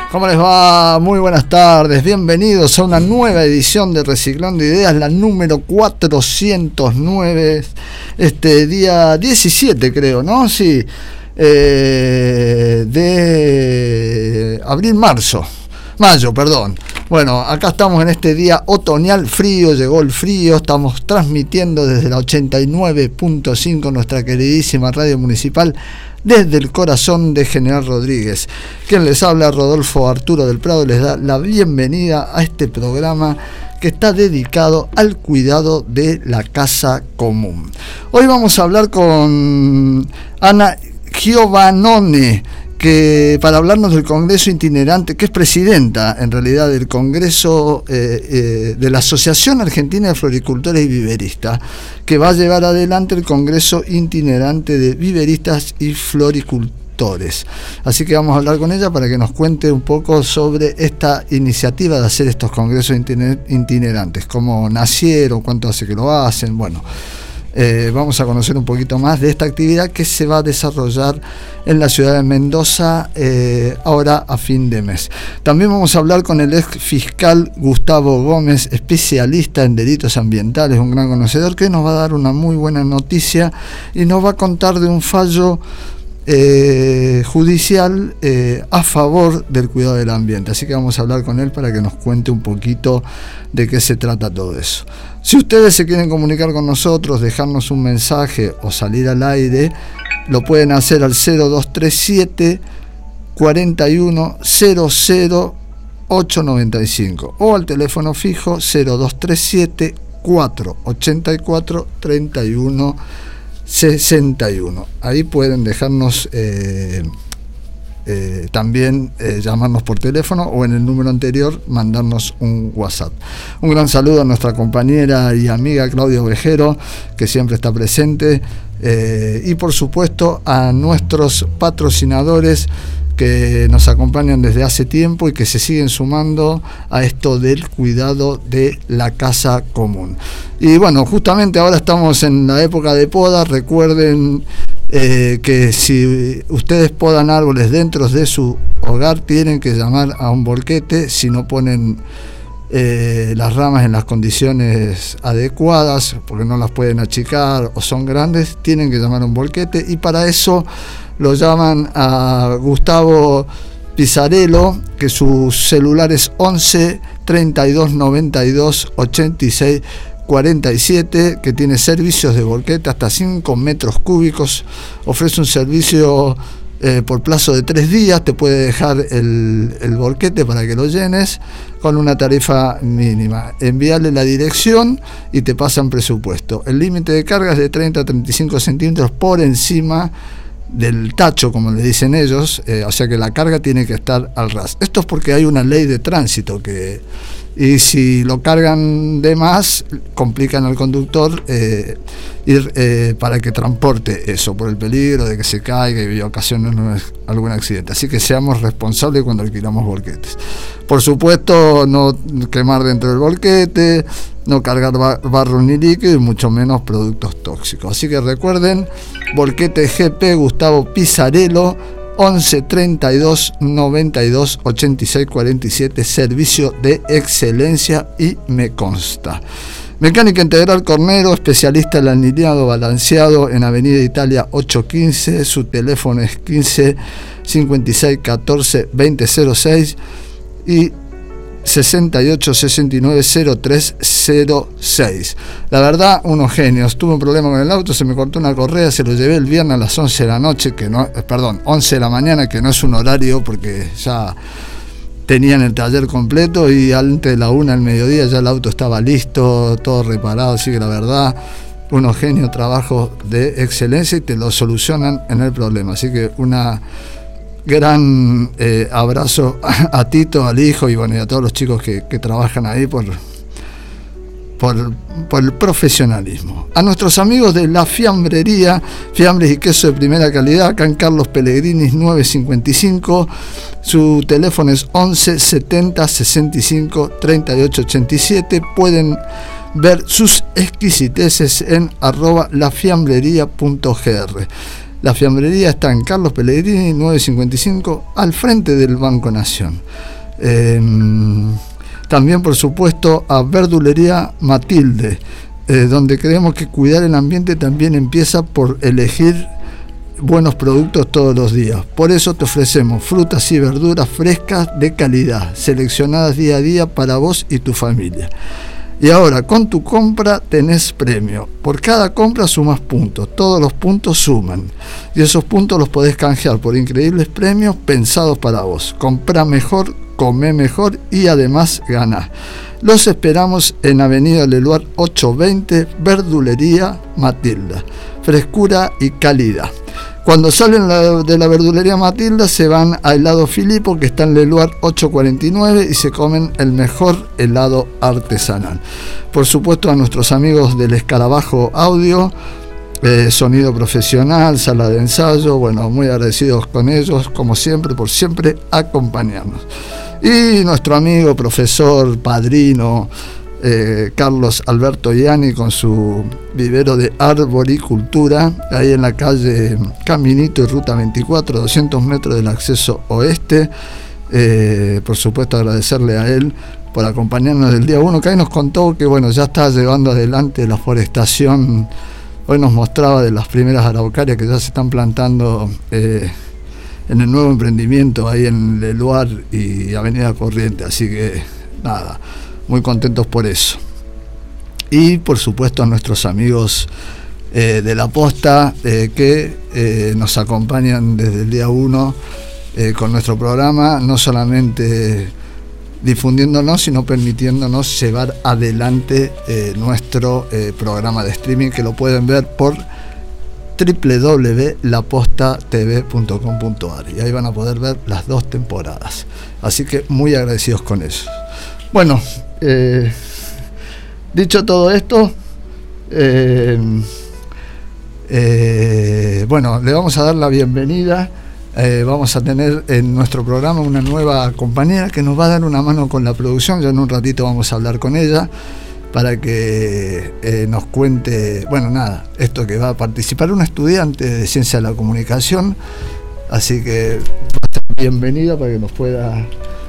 ¿Cómo les va? Muy buenas tardes, bienvenidos a una nueva edición de Reciclando Ideas, la número 409, día 17 creo, ¿no? Sí, de mayo, perdón. Bueno, acá estamos en este día otoñal frío, llegó el frío, estamos transmitiendo desde la 89.5, nuestra queridísima radio municipal, desde el corazón de General Rodríguez. Quien les habla, Rodolfo Arturo del Prado, les da la bienvenida a este programa que está dedicado al cuidado de la casa común. Hoy vamos a hablar con Ana Giovannone, que para hablarnos del Congreso Itinerante, que es presidenta en realidad del Congreso de la Asociación Argentina de Floricultores y Viveristas, que va a llevar adelante el Congreso Itinerante de Viveristas y Floricultores. Así que vamos a hablar con ella para que nos cuente un poco sobre esta iniciativa de hacer estos congresos itinerantes, cómo nacieron, cuánto hace que lo hacen, bueno. Vamos a conocer un poquito más de esta actividad que se va a desarrollar en la ciudad de Mendoza ahora a fin de mes. También vamos a hablar con el ex fiscal Gustavo Gómez, especialista en delitos ambientales, un gran conocedor, que nos va a dar una muy buena noticia y nos va a contar de un fallo judicial a favor del cuidado del ambiente. Así que vamos a hablar con él para que nos cuente un poquito de qué se trata todo eso. Si ustedes se quieren comunicar con nosotros, dejarnos un mensaje o salir al aire, lo pueden hacer al 0237 41 00 895 o al teléfono fijo 0237 484 31 61. Ahí pueden dejarnos también llamarnos por teléfono o en el número anterior mandarnos un WhatsApp. Un gran saludo a nuestra compañera y amiga Claudia Ovejero, que siempre está presente, y por supuesto a nuestros patrocinadores que nos acompañan desde hace tiempo y que se siguen sumando a esto del cuidado de la casa común. Y bueno, justamente ahora estamos en la época de poda. Recuerden que si ustedes podan árboles dentro de su hogar, tienen que llamar a un volquete. Si no ponen las ramas en las condiciones adecuadas, porque no las pueden achicar o son grandes, tienen que llamar a un volquete, y para eso lo llaman a Gustavo Pizzarello, que su celular es 11 32 92 86 47, que tiene servicios de volquete hasta 5 metros cúbicos, ofrece un servicio por plazo de 3 días, te puede dejar el volquete para que lo llenes con una tarifa mínima. Envíale la dirección y te pasan presupuesto. El límite de carga es de 30 a 35 centímetros por encima del tacho, como le dicen ellos, o sea que la carga tiene que estar al ras. Esto es porque hay una ley de tránsito y si lo cargan de más, complican al conductor ir para que transporte eso, por el peligro de que se caiga y ocasione algún accidente. Así que seamos responsables cuando alquilamos volquetes. Por supuesto, no quemar dentro del volquete, no cargar barro ni líquido y mucho menos productos tóxicos. Así que recuerden, volquete GP Gustavo Pizzarello, 11 32 92 86 47, servicio de excelencia y me consta. Mecánica Integral Cornero, especialista en alineado balanceado, en Avenida Italia 815, su teléfono es 15 56 14 2006 y 68 69 03 06. La verdad, unos genios. Tuve un problema con el auto, se me cortó una correa, se lo llevé el viernes a las 11 de la noche, 11 de la mañana, que no es un horario porque ya tenían el taller completo, y antes de la 1 del mediodía ya el auto estaba listo, todo reparado. Así que la verdad, unos genios, trabajo de excelencia, y te lo solucionan en el problema. Así que una gran abrazo a Tito, al hijo, y bueno, y a todos los chicos que trabajan ahí por el profesionalismo. A nuestros amigos de La Fiambrería, fiambres y queso de primera calidad, acá en Carlos Pellegrini 955, su teléfono es 11 70 65 38 87, pueden ver sus exquisiteces en @lafiambrería.gr. La fiambrería está en Carlos Pellegrini 955, al frente del Banco Nación. También, por supuesto, a Verdulería Matilde, donde creemos que cuidar el ambiente también empieza por elegir buenos productos todos los días. Por eso te ofrecemos frutas y verduras frescas de calidad, seleccionadas día a día para vos y tu familia. Y ahora, con tu compra tenés premio. Por cada compra sumás puntos. Todos los puntos suman. Y esos puntos los podés canjear por increíbles premios pensados para vos. Comprá mejor, comé mejor y además ganás. Los esperamos en Avenida Leluar 820, Verdulería Matilda. Frescura y calidad. Cuando salen de la Verdulería Matilda se van a Helado Filipo, que está en Leluar 849, y se comen el mejor helado artesanal. Por supuesto, a nuestros amigos del Escarabajo Audio, sonido profesional, sala de ensayo, bueno, muy agradecidos con ellos, como siempre, por siempre acompañarnos. Y nuestro amigo, profesor, padrino, Carlos Alberto Iani, con su vivero de arboricultura, ahí en la calle Caminito y Ruta 24, 200 metros del acceso oeste. Por supuesto, agradecerle a él por acompañarnos del día 1, que ahí nos contó que bueno, ya está llevando adelante la forestación. Hoy nos mostraba de las primeras araucarias que ya se están plantando en el nuevo emprendimiento ahí en Leluar y Avenida Corrientes, así que nada, muy contentos por eso. Y por supuesto a nuestros amigos de La Posta, que nos acompañan desde el día 1 con nuestro programa, no solamente difundiéndonos, sino permitiéndonos llevar adelante nuestro programa de streaming, que lo pueden ver por www.lapostatv.com.ar, y ahí van a poder ver las 2 temporadas. Así que muy agradecidos con eso. Bueno, dicho todo esto, bueno, le vamos a dar la bienvenida. Vamos a tener en nuestro programa una nueva compañera que nos va a dar una mano con la producción. Ya en un ratito vamos a hablar con ella para que nos cuente, bueno, nada, esto que va a participar una estudiante de Ciencia de la Comunicación. Así que bienvenida para que nos pueda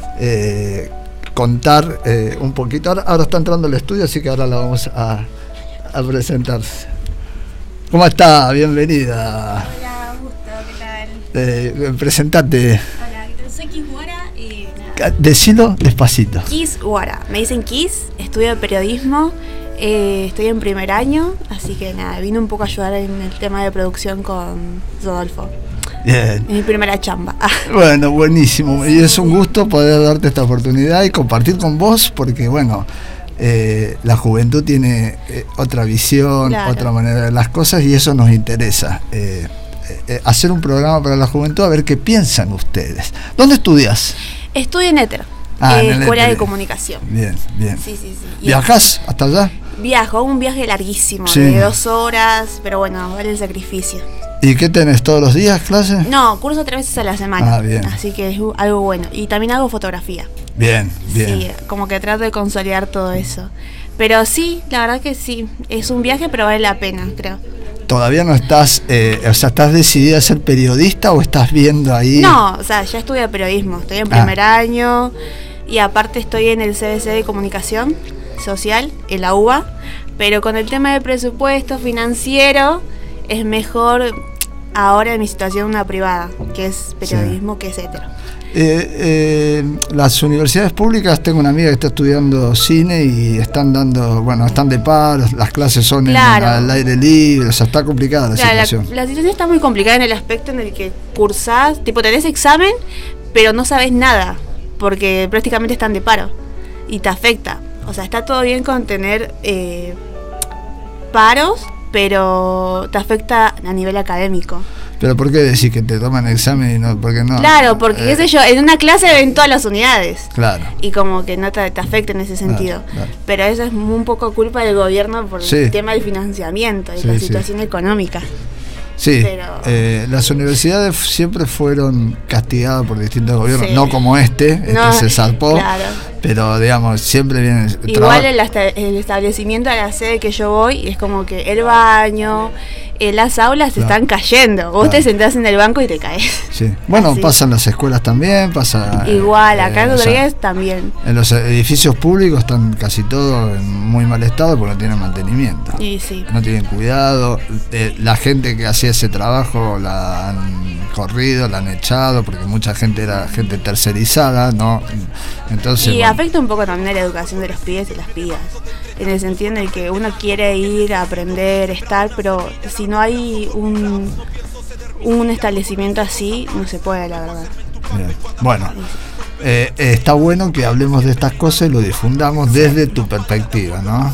contar un poquito. Ahora está entrando al estudio, así que ahora la vamos a presentar. ¿Cómo está? Bienvenida. Hola, Augusto, ¿qué tal? Presentate. Hola, soy Kiss Guara y nada. Decilo despacito. Kiss Guara, me dicen Kiss, estudio periodismo, estoy en primer año, así que nada, vine un poco a ayudar en el tema de producción con Rodolfo. Bien. Es mi primera chamba. Bueno, buenísimo. Y es un gusto poder darte esta oportunidad y compartir con vos, porque bueno, la juventud tiene otra visión, claro, otra manera de ver las cosas, y eso nos interesa. Hacer un programa para la juventud, a ver qué piensan ustedes. ¿Dónde estudias? Estudio en ETER, Escuela de Comunicación. Bien, bien. Sí. ¿Viajás hasta allá? Viajo, un viaje larguísimo, sí, de 2 horas, pero bueno, vale el sacrificio. ¿Y qué tenés todos los días, clases? No, curso 3 veces a la semana. Bien. Así que es algo bueno. Y también hago fotografía. Bien. Sí, como que trato de consolidar todo eso. Pero sí, la verdad que sí, es un viaje, pero vale la pena, creo. ¿Todavía no estás, estás decidida a ser periodista o estás viendo ahí? No, o sea, ya estudio periodismo, estoy en primer año y aparte estoy en el CBC de Comunicación Social, en la UBA, pero con el tema de presupuesto financiero es mejor ahora en mi situación una privada, que es periodismo, sí, que es hetero. Las universidades públicas, tengo una amiga que está estudiando cine y están dando, bueno, están de paro, las clases son claro, al aire libre, o sea, está complicada la situación. La situación está muy complicada en el aspecto en el que cursás, tipo tenés examen, pero no sabes nada, porque prácticamente están de paro y te afecta. O sea, está todo bien con tener paros, pero te afecta a nivel académico. ¿Pero por qué decís que te toman examen y no? Porque no. Claro, porque qué sé yo, en una clase ven todas las unidades. Claro. Y como que no te afecta en ese sentido. Claro. Pero eso es un poco culpa del gobierno por el tema del financiamiento y la situación económica. Sí, pero las universidades siempre fueron castigadas por distintos gobiernos, no como este se zarpó, claro, pero digamos, siempre viene... Igual el establecimiento a la sede que yo voy es como que el baño, las aulas se están cayendo. Vos te sentás en el banco y te caes. Sí. Bueno, así. Pasa en las escuelas también, pasa... Igual, acá en Rodríguez también. En los edificios públicos están casi todos en muy mal estado porque no tienen mantenimiento. Y sí. No tienen cuidado. La gente que hacía ese trabajo la han corrido, la han echado, porque mucha gente era gente tercerizada, ¿no? Entonces, y afecta un poco también a la educación de los pibes y las pibas, en el sentido en el que uno quiere ir a aprender, estar, pero si no hay un establecimiento así, no se puede, la verdad. Bien. Bueno, está bueno que hablemos de estas cosas y lo difundamos desde tu perspectiva, ¿no?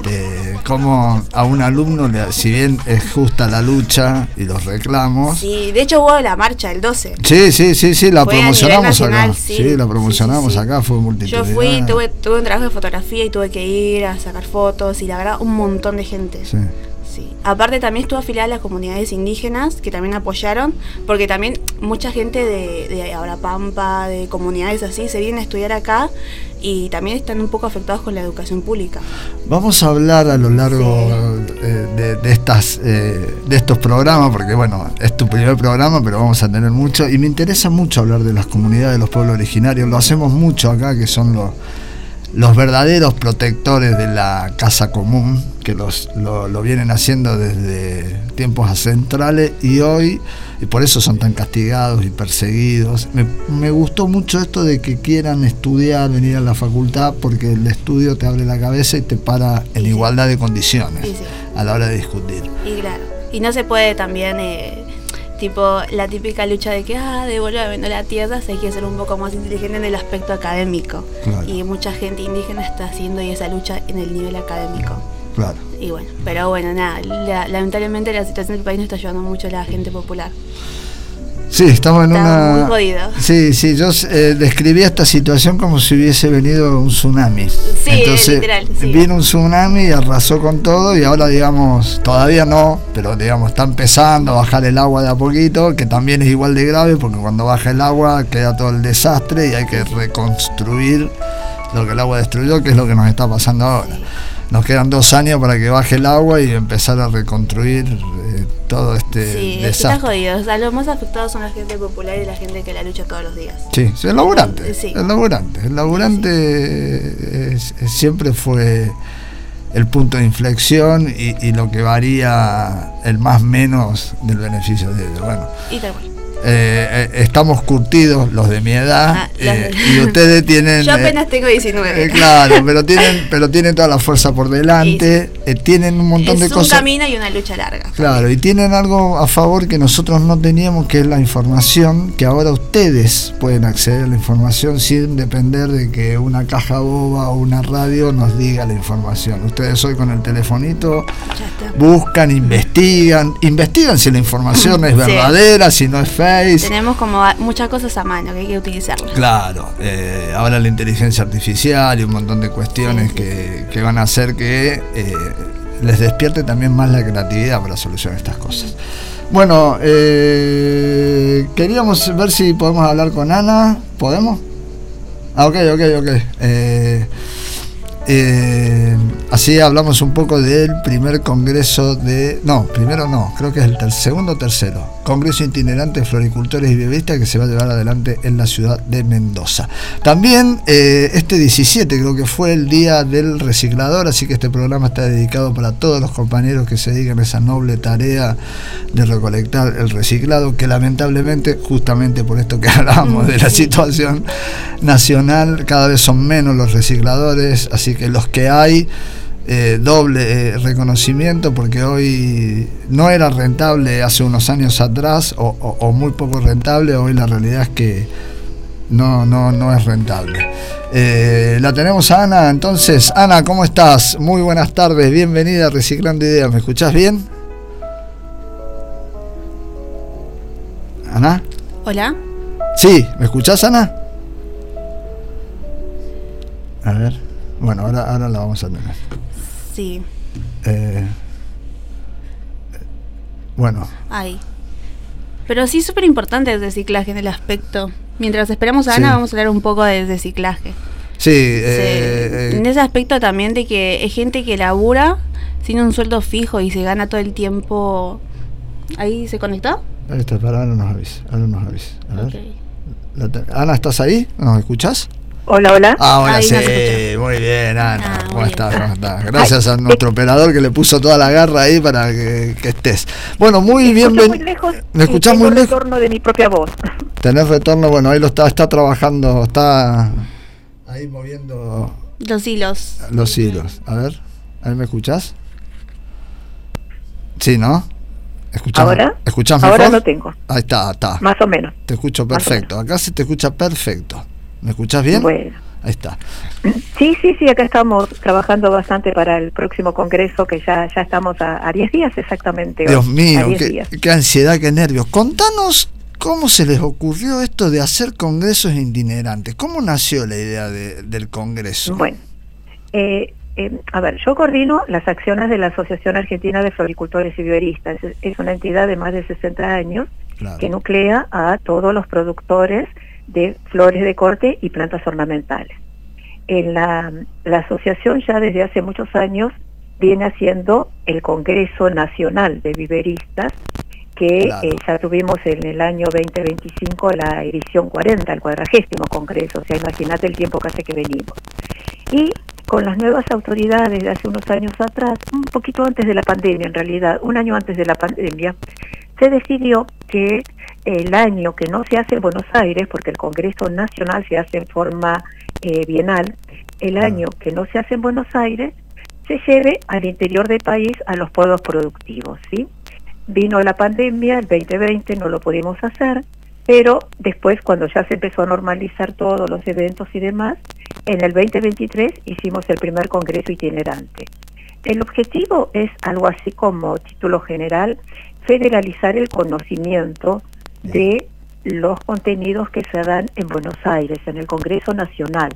Como a un alumno, si bien es justa la lucha y los reclamos. Sí, de hecho hubo la marcha el 12. Sí, la promocionamos nacional, acá. Sí, la promocionamos acá, fue multitudinaria. Yo fui, tuve un trabajo de fotografía y tuve que ir a sacar fotos y la verdad un montón de gente. Sí. Sí. Aparte también estuvo afiliada a las comunidades indígenas que también apoyaron, porque también mucha gente de Abrapampa, de comunidades así, se vienen a estudiar acá y también están un poco afectados con la educación pública. Vamos a hablar a lo largo de estos programas, porque bueno, es tu primer programa, pero vamos a tener mucho, y me interesa mucho hablar de las comunidades de los pueblos originarios. Lo hacemos mucho acá, que son los verdaderos protectores de la casa común, que lo vienen haciendo desde tiempos ancestrales y por eso son tan castigados y perseguidos. Me gustó mucho esto de que quieran estudiar, venir a la facultad, porque el estudio te abre la cabeza y te para en igualdad de condiciones a la hora de discutir. Y claro, y no se puede también... tipo la típica lucha de que devuélveme la tierra, hay que ser un poco más inteligente en el aspecto académico. Claro. Y mucha gente indígena está haciendo esa lucha en el nivel académico. Claro. Y bueno, pero bueno, nada, lamentablemente la situación del país no está ayudando mucho a la gente popular. Sí, estamos en muy jodido. Sí, yo describí esta situación como si hubiese venido un tsunami. Sí, entonces, literal. Sí. Vino un tsunami y arrasó con todo y ahora, digamos, todavía no, pero digamos, está empezando a bajar el agua de a poquito, que también es igual de grave porque cuando baja el agua queda todo el desastre y hay que reconstruir lo que el agua destruyó, que es lo que nos está pasando ahora. Sí. Nos quedan 2 años para que baje el agua y empezar a reconstruir todo desastre. Está jodido. O sea, los más afectados son la gente popular y la gente que la lucha todos los días. Sí, el laburante. Sí. El laburante siempre fue el punto de inflexión y lo que varía el más menos del beneficio de ellos. Bueno. Y tal cual. Estamos curtidos los de mi edad y ustedes tienen... Yo apenas tengo 19. Claro, pero tienen toda la fuerza por delante, tienen un montón de cosas. Es un camino y una lucha larga. Claro, y tienen algo a favor que nosotros no teníamos, que es la información, que ahora ustedes pueden acceder a la información sin depender de que una caja boba o una radio nos diga la información. Ustedes hoy con el telefonito buscan, investigan si la información es verdadera, si no es fake. Tenemos como muchas cosas a mano que hay que utilizarlas. Claro, ahora la inteligencia artificial y un montón de cuestiones que van a hacer que les despierte también más la creatividad para solucionar estas cosas. Bueno, queríamos ver si podemos hablar con Ana. ¿Podemos? Ok. Así hablamos un poco del primer congreso creo que es el segundo o tercero Congreso Itinerante de Floricultores y Biovistas que se va a llevar adelante en la ciudad de Mendoza. También este 17 creo que fue el día del reciclador, así que este programa está dedicado para todos los compañeros que se dedican a esa noble tarea de recolectar el reciclado, que lamentablemente, justamente por esto que hablábamos de la situación nacional, cada vez son menos los recicladores, así que los que hay, doble reconocimiento, porque hoy no era rentable hace unos años atrás o muy poco rentable. Hoy la realidad es que no es rentable. La tenemos a Ana. Entonces, Ana, ¿cómo estás? Muy buenas tardes, bienvenida a Reciclando Ideas. ¿Me escuchás bien? ¿Ana? Hola. Sí, ¿me escuchás, Ana? A ver, bueno, ahora la vamos a tener. Sí. Bueno. Ay. Pero sí es súper importante el reciclaje en el aspecto. Mientras esperamos a Ana, vamos a hablar un poco del reciclaje. Sí, en ese aspecto también de que es gente que labura sin un sueldo fijo y se gana todo el tiempo. ¿Ahí se conectó? Ahí está, ahora nos avisa. A ver. Okay. Ana, ¿estás ahí? ¿Nos escuchás? Hola, hola. Ahora Ahí sí, nos muy bien, Ana. ¿Cómo muy estás? bien. ¿Cómo estás? Gracias a nuestro operador que le puso toda la garra ahí para que estés. Bueno, muy bien. Muy lejos. ¿Me escuchás muy lejos? Retorno de mi propia voz. Tenés retorno, bueno, ahí lo está trabajando, está ahí moviendo Los hilos. A ver, ¿ahí me escuchás? Sí, ¿no? ¿Escuchás mejor? Ahora lo tengo. Ahí está. Más o menos. Te escucho perfecto. Acá se te escucha perfecto. ¿Me escuchás bien? Bueno. Ahí está. Sí, acá estamos trabajando bastante para el próximo congreso, que ya estamos a 10 días exactamente. Dios hoy, mío, a 10 días. qué ansiedad, qué nervios. Contanos cómo se les ocurrió esto de hacer congresos itinerantes. ¿Cómo nació la idea del congreso? Bueno, a ver, yo coordino las acciones de la Asociación Argentina de Floricultores y Viveristas. Es una entidad de más de 60 años que nuclea a todos los productores de flores de corte y plantas ornamentales. La asociación ya desde hace muchos años viene haciendo el Congreso Nacional de Viveristas, que ya tuvimos en el año 2025 la edición 40, el 40º Congreso, o sea, imagínate el tiempo que hace que venimos. Y con las nuevas autoridades de hace unos años atrás, un poquito antes de la pandemia en realidad, un año antes de la pandemia, se decidió que el año que no se hace en Buenos Aires, porque el Congreso Nacional se hace en forma bienal, el año que no se hace en Buenos Aires, se lleve al interior del país a los polos productivos, ¿sí? Vino la pandemia, el 2020 no lo pudimos hacer, pero después cuando ya se empezó a normalizar todos los eventos y demás, en el 2023 hicimos el primer congreso itinerante. El objetivo es algo así como título general, federalizar el conocimiento de los contenidos que se dan en Buenos Aires, en el Congreso Nacional.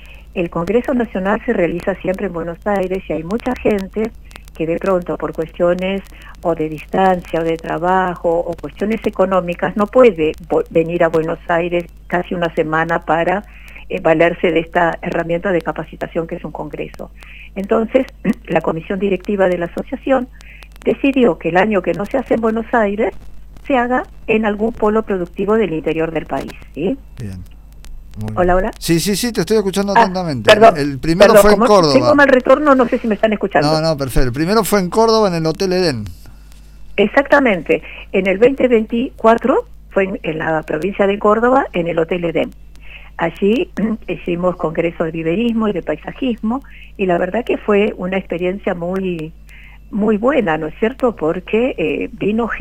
El Congreso Nacional se realiza siempre en Buenos Aires y hay mucha gente que de pronto por cuestiones o de distancia o de trabajo o cuestiones económicas no puede venir a Buenos Aires casi una semana para valerse de esta herramienta de capacitación que es un congreso. Entonces, la comisión directiva de la asociación decidió que el año que no se hace en Buenos Aires se haga en algún polo productivo del interior del país, ¿sí? Bien. Hola, hola. Sí, te estoy escuchando atentamente. Perdón, el primero fue en Córdoba. Tengo mal retorno, no sé si me están escuchando. No, perfecto. El primero fue en Córdoba, en el Hotel Edén. Exactamente. En el 2024 fue en la provincia de Córdoba, en el Hotel Edén. Allí hicimos congreso de viverismo y de paisajismo, y la verdad que fue una experiencia muy buena, ¿no es cierto? Porque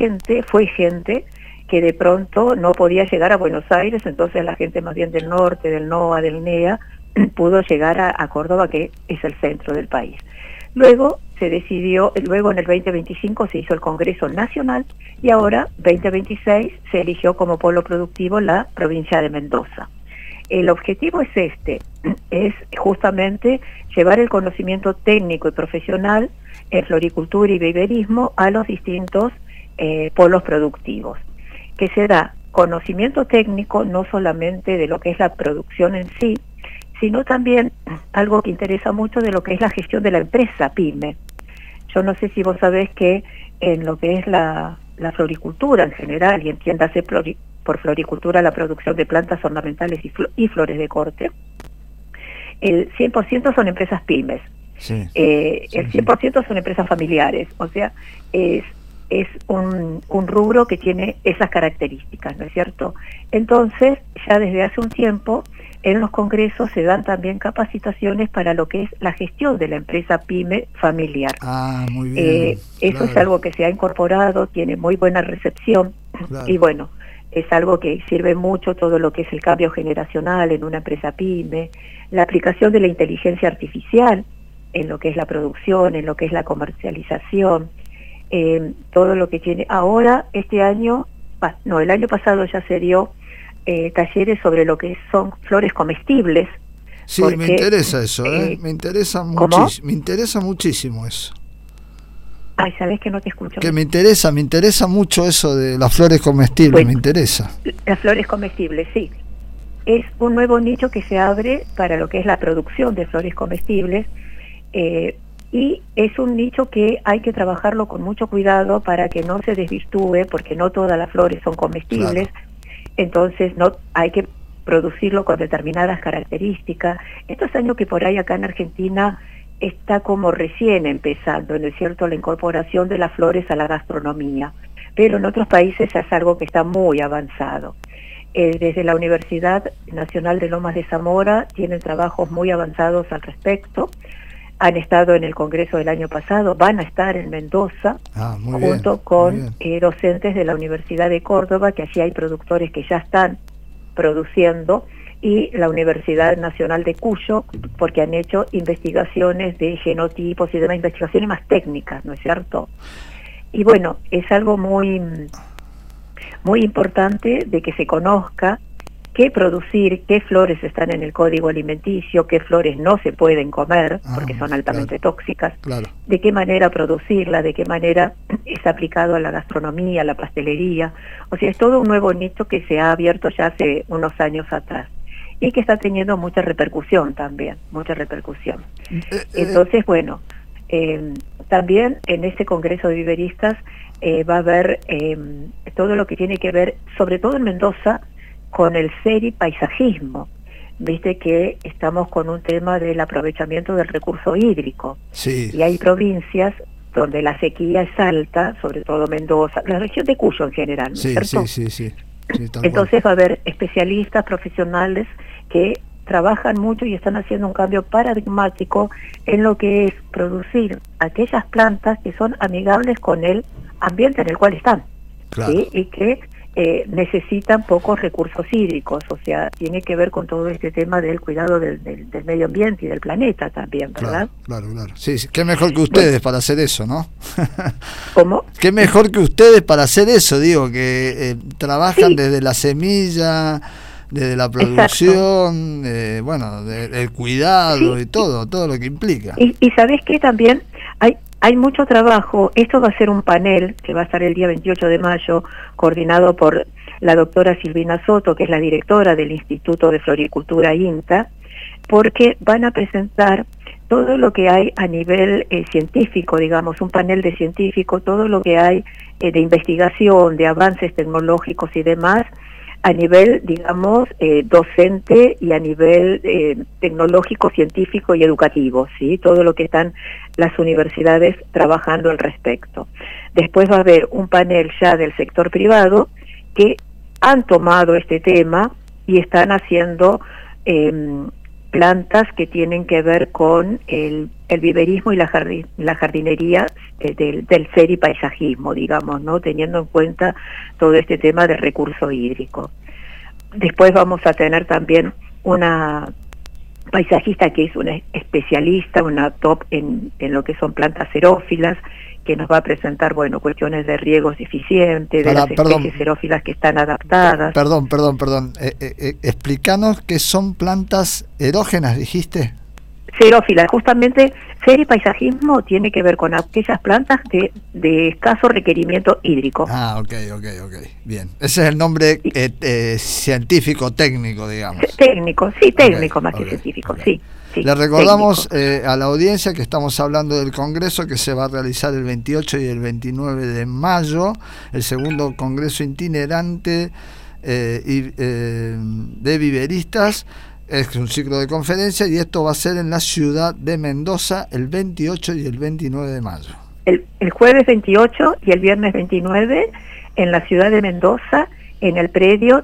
fue gente que de pronto no podía llegar a Buenos Aires, entonces la gente más bien del norte, del NOA, del NEA, pudo llegar a Córdoba, que es el centro del país. Luego se decidió, luego en el 2025 se hizo el Congreso Nacional y ahora, 2026, se eligió como polo productivo la provincia de Mendoza. El objetivo es justamente llevar el conocimiento técnico y profesional en floricultura y viverismo a los distintos polos productivos, que se da conocimiento técnico no solamente de lo que es la producción en sí, sino también algo que interesa mucho de lo que es la gestión de la empresa PYME. Yo no sé si vos sabés que en lo que es la floricultura en general, y entiéndase por floricultura la producción de plantas ornamentales y flores de corte, el 100% son empresas pymes, el 100% son empresas familiares, o sea, es un rubro que tiene esas características, ¿no es cierto? Entonces, ya desde hace un tiempo, en los congresos se dan también capacitaciones para lo que es la gestión de la empresa PYME familiar. Muy bien. Eso es algo que se ha incorporado, tiene muy buena recepción, y bueno, es algo que sirve mucho todo lo que es el cambio generacional en una empresa PYME, la aplicación de la inteligencia artificial en lo que es la producción, en lo que es la comercialización, todo lo que tiene. Ahora, el año pasado ya se dio talleres sobre lo que son flores comestibles. Sí, porque, me interesa eso, me interesa muchísimo. Me interesa muchísimo eso. Ay, sabes que no te escucho. Que me interesa mucho eso de las flores comestibles, bueno, me interesa. Las flores comestibles, sí. es un nuevo nicho que se abre para lo que es la producción de flores comestibles, y es un nicho que hay que trabajarlo con mucho cuidado para que no se desvirtúe, porque no todas las flores son comestibles. Claro. Entonces no hay que producirlo con determinadas características. Estos años que por ahí acá en Argentina está como recién empezando, ¿no es cierto?, la incorporación de las flores a la gastronomía, pero en otros países es algo que está muy avanzado. Desde la Universidad Nacional de Lomas de Zamora tienen trabajos muy avanzados al respecto. Han estado en el Congreso del año pasado, van a estar en Mendoza, junto con docentes de la Universidad de Córdoba, que allí hay productores que ya están produciendo, y la Universidad Nacional de Cuyo, porque han hecho investigaciones de genotipos y demás, investigaciones más técnicas, ¿no es cierto? Y bueno, es algo muy, muy importante de que se conozca qué producir, qué flores están en el código alimenticio, qué flores no se pueden comer, porque son altamente tóxicas, de qué manera producirla, de qué manera es aplicado a la gastronomía, a la pastelería. O sea, es todo un nuevo nicho que se ha abierto ya hace unos años atrás y que está teniendo mucha repercusión también, mucha repercusión. Entonces, bueno, también en este Congreso de Viveristas va a haber todo lo que tiene que ver, sobre todo en Mendoza, con el seripaisajismo. Viste que estamos con un tema del aprovechamiento del recurso hídrico. Sí. Y hay provincias donde la sequía es alta, sobre todo Mendoza, la región de Cuyo en general, ¿no es cierto? Sí, entonces va a haber especialistas, profesionales que trabajan mucho y están haciendo un cambio paradigmático en lo que es producir aquellas plantas que son amigables con el ambiente en el cual están, ¿sí? Y que necesitan pocos recursos hídricos. O sea, tiene que ver con todo este tema del cuidado del medio ambiente y del planeta también, ¿verdad? Claro. Sí, qué mejor que ustedes para hacer eso, ¿no? ¿Cómo? Qué mejor que ustedes para hacer eso, digo, que trabajan desde la semilla, desde la producción, bueno, del cuidado y todo lo que implica. Y ¿sabés qué? También hay mucho trabajo. Esto va a ser un panel que va a estar el día 28 de mayo, coordinado por la doctora Silvina Soto, que es la directora del Instituto de Floricultura INTA, porque van a presentar todo lo que hay a nivel científico, digamos, un panel de científicos, todo lo que hay de investigación, de avances tecnológicos y demás, a nivel, digamos, docente y a nivel tecnológico, científico y educativo, ¿sí? Todo lo que están las universidades trabajando al respecto. Después va a haber un panel ya del sector privado que han tomado este tema y están haciendo plantas que tienen que ver con el viverismo y la jardinería del seripaisajismo, digamos, ¿no? Teniendo en cuenta todo este tema de recurso hídrico. Después vamos a tener también una paisajista que es una especialista, una top en lo que son plantas xerófilas, que nos va a presentar, bueno, cuestiones de riegos eficientes, de las especies xerófilas que están adaptadas. Perdón. Explícanos qué son plantas erógenas, dijiste. Xerófilas, justamente seripaisajismo tiene que ver con aquellas plantas de escaso requerimiento hídrico. Ok, bien. Ese es el nombre científico, técnico, digamos. Técnico más que científico, sí. Le recordamos a la audiencia que estamos hablando del congreso que se va a realizar el 28 y el 29 de mayo, el segundo congreso itinerante de viveristas. Es un ciclo de conferencias y esto va a ser en la ciudad de Mendoza el 28 y el 29 de mayo. El jueves 28 y el viernes 29 en la ciudad de Mendoza, en el predio